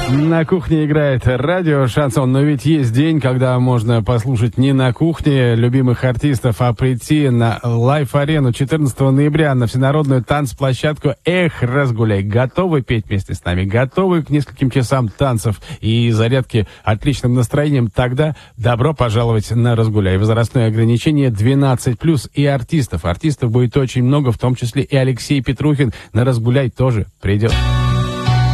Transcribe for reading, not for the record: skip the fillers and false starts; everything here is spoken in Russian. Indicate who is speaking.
Speaker 1: На кухне играет радио «Шансон», но ведь есть день, когда можно послушать не на кухне любимых артистов, а прийти на Лайф-арену 14 ноября на всенародную танцплощадку «Эх, разгуляй». Готовы петь вместе с нами? Готовы к нескольким часам танцев и зарядки отличным настроением? Тогда добро пожаловать на «Разгуляй». Возрастное ограничение 12+, и артистов. Артистов будет очень много, в том числе и Алексей Петрухин на «Разгуляй» тоже придет.